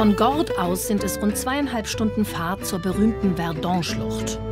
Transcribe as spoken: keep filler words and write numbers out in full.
Von Gordes aus sind es rund zweieinhalb Stunden Fahrt zur berühmten Verdun-Schlucht.